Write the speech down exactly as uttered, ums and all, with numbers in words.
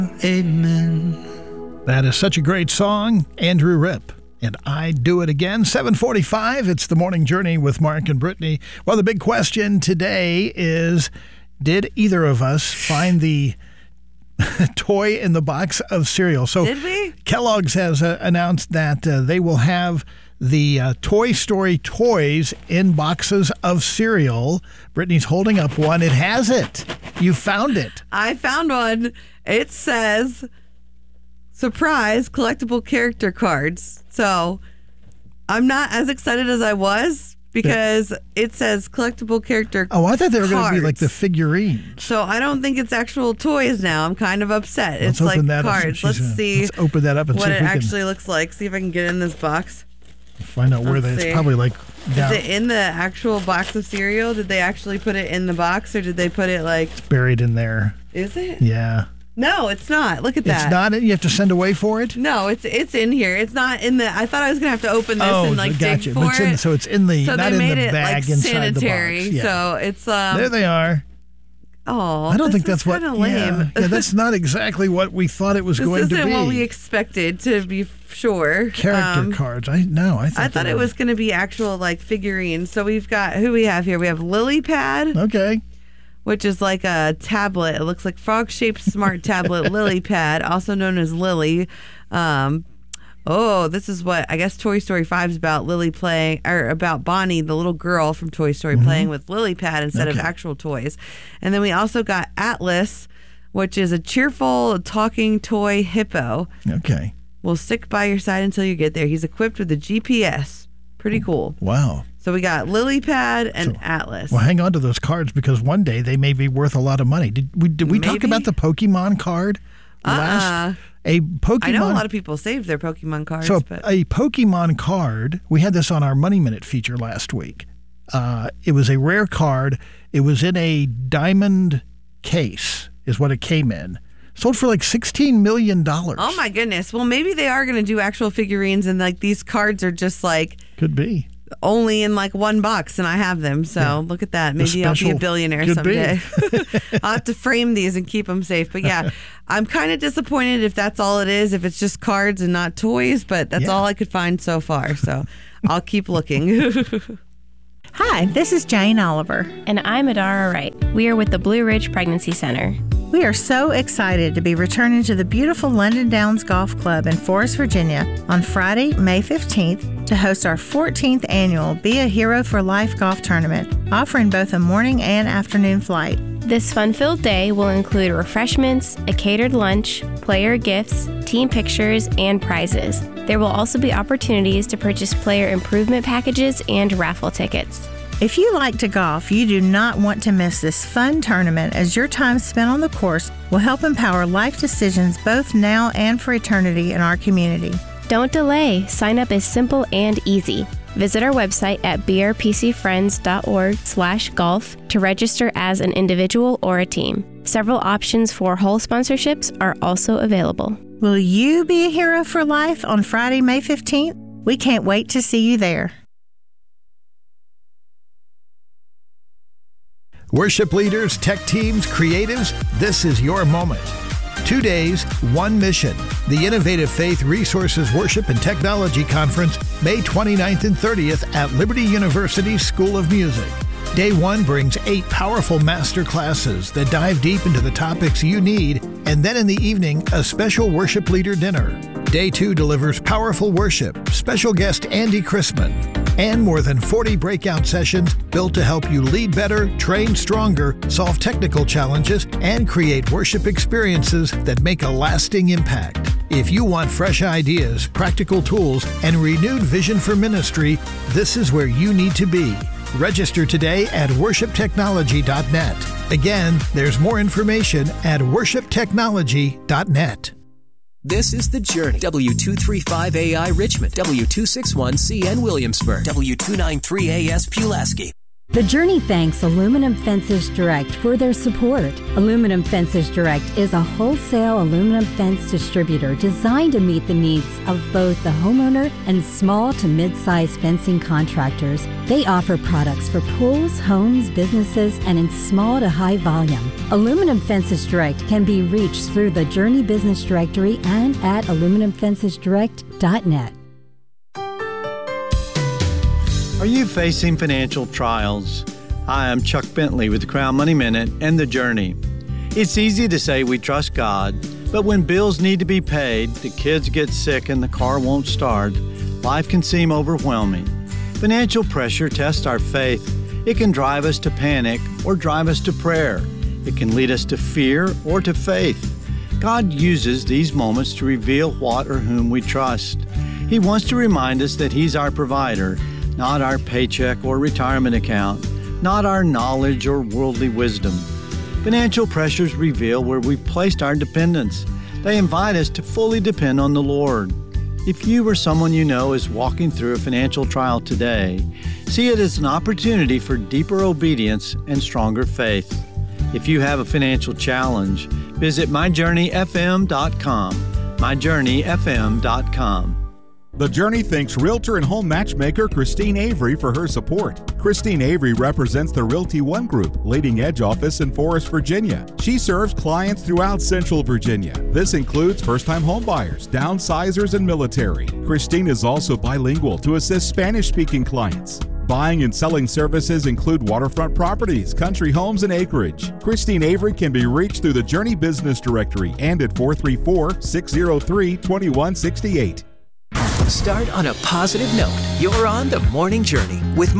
Amen. That is such a great song. Andrew Ripp. And I Do It Again. seven forty-five, it's the Morning Journey with Mark and Brittany. Well, the big question today is, did either of us find the toy in the box of cereal? So Did we? Kellogg's has uh, announced that uh, they will have the uh, Toy Story toys in boxes of cereal. Brittany's holding up one. It has it. You found it. I found one. It says, surprise, collectible character cards. So I'm not as excited as I was because it says collectible character Oh, I thought they were going to be like the cards. figurines. So I don't think it's actual toys now. I'm kind of upset. Let's it's like open that up. cards. She's, Let's uh, see Let's open that up and what see if it we actually looks like. See if I can get in this box. can find out where Let's they. It's see. probably like down, Is it in the actual box of cereal? Did they actually put it in the box or did they put it like... buried in there. Is it? Yeah. No, it's not. Look at that. It's not. You have to send away for it. No, it's it's in here. It's not in the... I thought I was going to have to open this Oh, and like gotcha. dig But for it's in- it. so it's in the So not they in made the it bag like inside sanitary. the box. Yeah. So it's... um. There they are. Oh, I don't this think is that's what. kinda lame. Yeah, yeah, that's not exactly what we thought it was This going to isn't be. what we expected, to be sure. Character Um, cards. I no. I thought, I thought they it were- was going to be actual like figurines. So we've got who we have here. We have Lily Pad, okay. which is like a tablet. It looks like frog-shaped smart tablet. Lily Pad, also known as Lily. Um, oh, this is what I guess Toy Story five is about. Lily playing, or about Bonnie, the little girl from Toy Story, Mm-hmm. playing with Lily Pad instead of Okay. actual toys. And then we also got Atlas, which is a cheerful talking toy hippo. Okay. Will stick by your side until you get there. He's equipped with a G P S. Pretty cool. Wow. So we got Lily Pad and So- Atlas. Well, hang on to those cards because one day they may be worth a lot of money. Did we did we talk Maybe. about the Pokemon card last? Uh-uh. A Pokemon. I know a lot of people saved their Pokemon cards, So but a Pokemon card, we had this on our Money Minute feature last week. Uh, it was a rare card. It was in a diamond case is what it came in. Sold for like sixteen million dollars. oh my goodness. Well, maybe they are going to do actual figurines and like these cards are just like Could be. only in like one box and I have them. So look at that. Maybe I'll be special a billionaire could be. someday. I'll have to frame these and keep them safe. But yeah, I'm kind of disappointed if that's all it is, if it's just cards and not toys, but that's Yeah. all I could find so far. So I'll keep looking. Hi, this is Jane Oliver. And I'm Adara Wright. We are with the Blue Ridge Pregnancy Center. We are so excited to be returning to the beautiful London Downs Golf Club in Forest, Virginia on Friday, May fifteenth to host our fourteenth annual Be a Hero for Life golf tournament, offering both a morning and afternoon flight. This fun-filled day will include refreshments, a catered lunch, player gifts, team pictures, and prizes. There will also be opportunities to purchase player improvement packages and raffle tickets. If you like to golf, you do not want to miss this fun tournament as your time spent on the course will help empower life decisions both now and for eternity in our community. Don't delay. Sign up is simple and easy. Visit our website at b r p c friends dot org slash golf to register as an individual or a team. Several options for hole sponsorships are also available. Will you be a hero for life on Friday, May fifteenth? We can't wait to see you there. Worship leaders, tech teams, creatives, this is your moment. Two days, one mission. The Innovative Faith Resources Worship and Technology Conference, May twenty-ninth and thirtieth at Liberty University School of Music. Day one brings eight powerful master classes that dive deep into the topics you need, and then in the evening, a special worship leader dinner. Day two delivers powerful worship, special guest Andy Chrisman, and more than forty breakout sessions built to help you lead better, train stronger, solve technical challenges, and create worship experiences that make a lasting impact. If you want fresh ideas, practical tools, and renewed vision for ministry, this is where you need to be. Register today at worship technology dot net. Again, there's more information at worship technology dot net. This is The Journey. W two thirty-five A I Richmond. W two sixty-one C N Williamsburg. W two ninety-three A S Pulaski. The Journey thanks Aluminum Fences Direct for their support. Aluminum Fences Direct is a wholesale aluminum fence distributor designed to meet the needs of both the homeowner and small to mid-sized fencing contractors. They offer products for pools, homes, businesses, and in small to high volume. Aluminum Fences Direct can be reached through the Journey Business Directory and at aluminum fences direct dot net. Are you facing financial trials? Hi, I'm Chuck Bentley with the Crown Money Minute and The Journey. It's easy to say we trust God, but when bills need to be paid, the kids get sick and the car won't start, life can seem overwhelming. Financial pressure tests our faith. It can drive us to panic or drive us to prayer. It can lead us to fear or to faith. God uses these moments to reveal what or whom we trust. He wants to remind us that He's our provider, not our paycheck or retirement account, not our knowledge or worldly wisdom. Financial pressures reveal where we've placed our dependence. They invite us to fully depend on the Lord. If you or someone you know is walking through a financial trial today, see it as an opportunity for deeper obedience and stronger faith. If you have a financial challenge, visit my journey f m dot com, my journey f m dot com. The Journey thanks Realtor and home matchmaker Christine Avery for her support. Christine Avery represents the Realty One Group, leading edge office in Forest, Virginia. She serves clients throughout Central Virginia. This includes first-time homebuyers, downsizers, and military. Christine is also bilingual to assist Spanish-speaking clients. Buying and selling services include waterfront properties, country homes, and acreage. Christine Avery can be reached through the Journey Business Directory and at four three four, six zero three, two one six eight. Start on a positive note. You're on the morning journey with